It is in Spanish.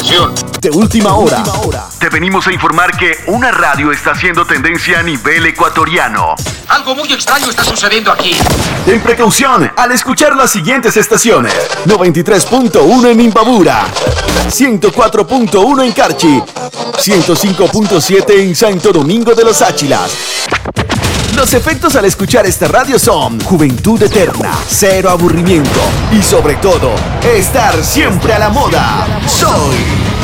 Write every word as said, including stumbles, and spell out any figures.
información de última hora. Te venimos a informar que una radio está haciendo tendencia a nivel ecuatoriano. Algo muy extraño está sucediendo aquí. Ten precaución al escuchar las siguientes estaciones: noventa y tres punto uno en Imbabura, ciento cuatro punto uno en Carchi, ciento cinco punto siete en Santo Domingo de los Áchilas. Los efectos al escuchar esta radio son juventud eterna, cero aburrimiento y sobre todo, estar siempre a la moda. Soy